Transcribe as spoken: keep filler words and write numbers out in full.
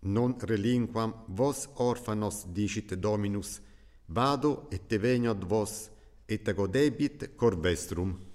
non relinquam vos orphanos dicit Dominus, vado et te venio ad vos, et godebit cor vestrum.